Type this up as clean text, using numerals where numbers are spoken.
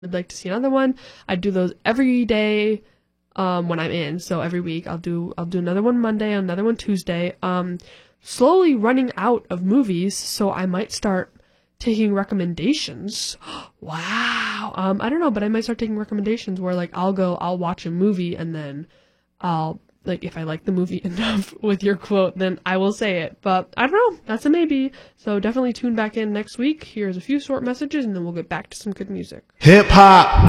I'd like to see another one. I do those every day when I'm in. So every week I'll do another one Monday, another one Tuesday. Slowly running out of movies, so I might start taking recommendations. Wow. I don't know, but I might start taking recommendations where like I'll watch a movie and then I'll like if I like the movie enough with your quote, then I will say it. But I don't know, that's a maybe. So definitely tune back in next week. Here's a few short messages and then we'll get back to some good music. Hip hop.